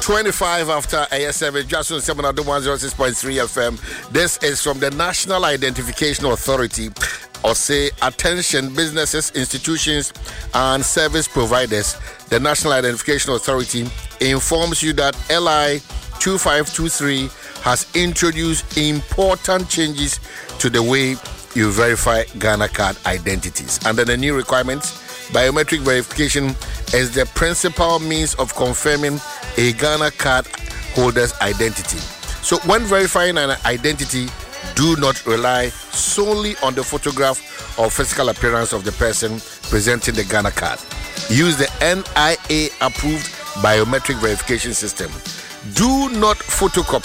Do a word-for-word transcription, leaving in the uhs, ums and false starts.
twenty-five after A S M, just on seven hundred one oh six point three F M. This is from the National Identification Authority, or say, attention businesses, institutions, and service providers. The National Identification Authority informs you that L I two five two three has introduced important changes to the way you verify Ghana card identities. Under the new requirements, biometric verification is the principal means of confirming a Ghana card holder's identity. So when verifying an identity, do not rely solely on the photograph or physical appearance of the person presenting the Ghana card. Use the N I A approved biometric verification system. Do not photocopy